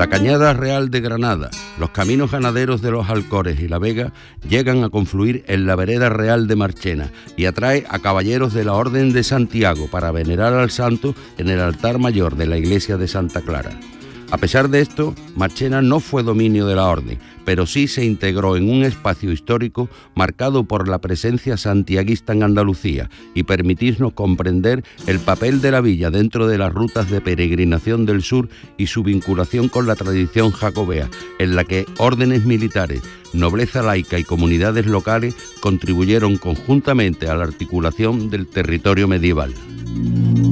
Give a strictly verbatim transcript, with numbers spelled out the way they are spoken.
La Cañada Real de Granada, los caminos ganaderos de los Alcores y La Vega llegan a confluir en la vereda real de Marchena y atrae a caballeros de la Orden de Santiago para venerar al santo en el altar mayor de la iglesia de Santa Clara. A pesar de esto, Marchena no fue dominio de la orden, pero sí se integró en un espacio histórico marcado por la presencia santiaguista en Andalucía y permitirnos comprender el papel de la villa dentro de las rutas de peregrinación del sur y su vinculación con la tradición jacobea, en la que órdenes militares, nobleza laica y comunidades locales contribuyeron conjuntamente a la articulación del territorio medieval.